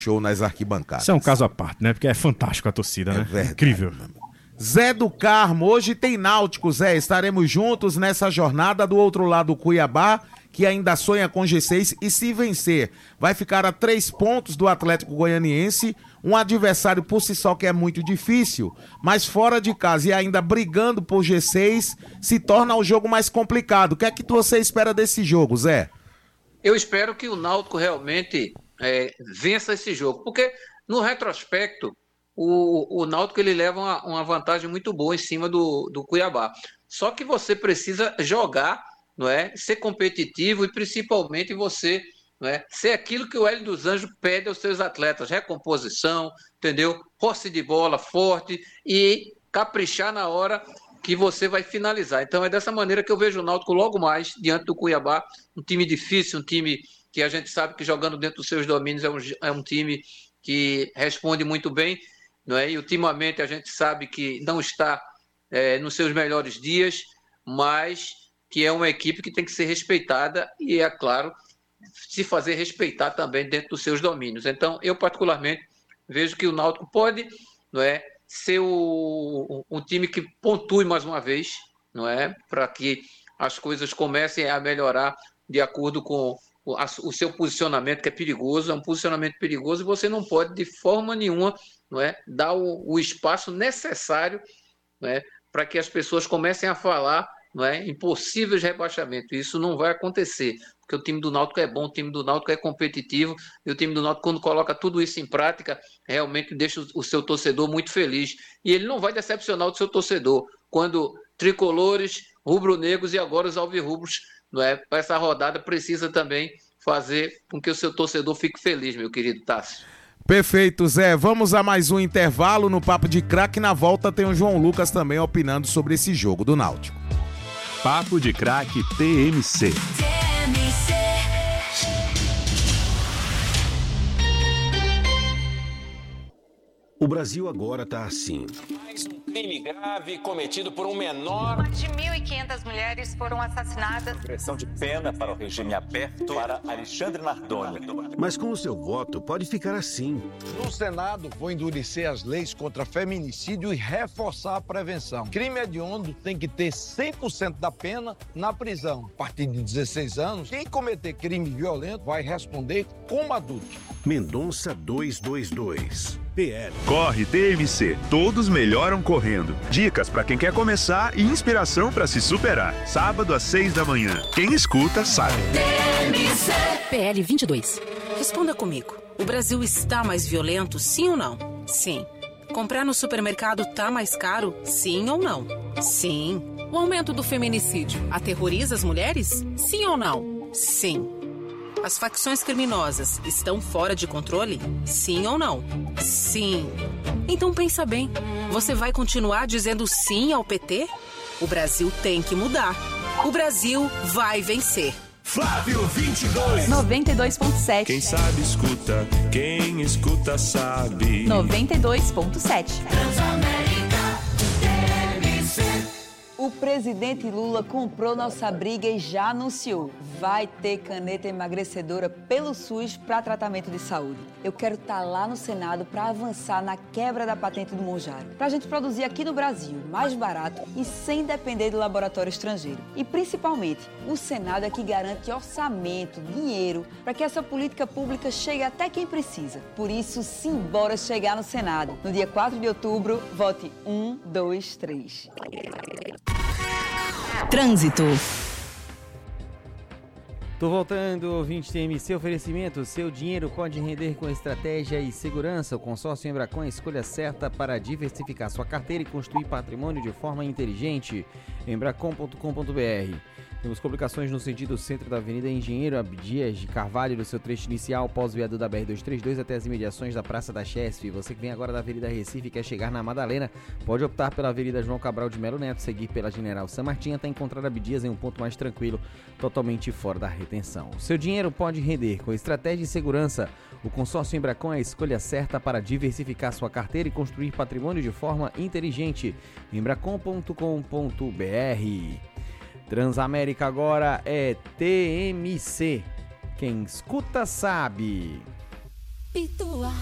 show nas arquibancadas. Isso é um caso à parte, né? Porque é fantástico a torcida, né? Verdade, incrível. Zé do Carmo, hoje tem Náutico, Zé. Estaremos juntos nessa jornada. Do outro lado, o Cuiabá, que ainda sonha com G6 e se vencer, vai ficar a 3 pontos do Atlético Goianiense, um adversário por si só que é muito difícil, mas fora de casa e ainda brigando por G6, se torna o jogo mais complicado. O que é que você espera desse jogo, Zé? Eu espero que o Náutico realmente vença esse jogo, porque no retrospecto, o Náutico ele leva uma vantagem muito boa em cima do Cuiabá. Só que você precisa jogar, não é? Ser competitivo e principalmente você, não é? Ser aquilo que o Hélio dos Anjos pede aos seus atletas, recomposição, entendeu? Posse de bola forte e caprichar na hora que você vai finalizar. Então é dessa maneira que eu vejo o Náutico logo mais diante do Cuiabá, um time difícil, um time que a gente sabe que jogando dentro dos seus domínios é um time que responde muito bem, não é? E ultimamente a gente sabe que não está nos seus melhores dias, mas que é uma equipe que tem que ser respeitada e, é claro, se fazer respeitar também dentro dos seus domínios. Então, eu particularmente vejo que o Náutico pode, não é, ser um time que pontue mais uma vez, não é, para que as coisas comecem a melhorar de acordo com o seu posicionamento, que é perigoso, é um posicionamento perigoso e você não pode de forma nenhuma, não é, dar o espaço necessário, não é, para que as pessoas comecem a falar, não é, em possíveis rebaixamentos. Isso não vai acontecer, porque o time do Náutico é bom, o time do Náutico é competitivo e o time do Náutico, quando coloca tudo isso em prática, realmente deixa o seu torcedor muito feliz. E ele não vai decepcionar o seu torcedor quando tricolores, rubro-negros e agora os alvirrubros, não é, para essa rodada precisa também fazer com que o seu torcedor fique feliz, meu querido Tássio. Perfeito, Zé. Vamos a mais um intervalo no Papo de Craque. Na volta tem o João Lucas também opinando sobre esse jogo do Náutico. Papo de Craque TMC. O Brasil agora tá assim. Mais um crime grave cometido por um menor. Mais de 1.500 mulheres foram assassinadas. Pressão de pena para o regime aberto para Alexandre Nardoni. Mas com o seu voto pode ficar assim. No Senado, vou endurecer as leis contra feminicídio e reforçar a prevenção. Crime hediondo tem que ter 100% da pena na prisão. A partir de 16 anos, quem cometer crime violento vai responder como adulto. Mendonça 222. PL. Corre TMC, todos melhoram correndo. Dicas para quem quer começar e inspiração para se superar. Sábado às 6 da manhã. Quem escuta sabe. TMC. PL 22. Responda comigo. O Brasil está mais violento, sim ou não? Sim. Comprar no supermercado tá mais caro, sim ou não? Sim. O aumento do feminicídio aterroriza as mulheres? Sim ou não? Sim. As facções criminosas estão fora de controle? Sim ou não? Sim. Então pensa bem, você vai continuar dizendo sim ao PT? O Brasil tem que mudar. O Brasil vai vencer. Flávio 22. 92.7. Quem sabe escuta, quem escuta sabe. 92.7. O presidente Lula comprou nossa briga e já anunciou. Vai ter caneta emagrecedora pelo SUS para tratamento de saúde. Eu quero estar lá no Senado para avançar na quebra da patente do Monjaro. Para a gente produzir aqui no Brasil, mais barato e sem depender do laboratório estrangeiro. E principalmente, o Senado é que garante orçamento, dinheiro, para que essa política pública chegue até quem precisa. Por isso, simbora chegar no Senado. No dia 4 de outubro, vote 1, 2, 3. Trânsito. Tô voltando, ouvinte TMC, oferecimento, seu dinheiro pode render com estratégia e segurança. O consórcio Embracon é a escolha certa para diversificar sua carteira e construir patrimônio de forma inteligente. Embracon.com.br. Temos complicações no sentido centro da Avenida Engenheiro Abdias de Carvalho, no seu trecho inicial, pós-viaduto da BR-232 até as imediações da Praça da Chesf. Você que vem agora da Avenida Recife e quer chegar na Madalena, pode optar pela Avenida João Cabral de Melo Neto, seguir pela General San Martin até encontrar Abdias em um ponto mais tranquilo, totalmente fora da retenção. Seu dinheiro pode render com estratégia e segurança. O consórcio Embracon é a escolha certa para diversificar sua carteira e construir patrimônio de forma inteligente. Embracon.com.br. Transamérica agora é TMC. Quem escuta sabe. Pitoa.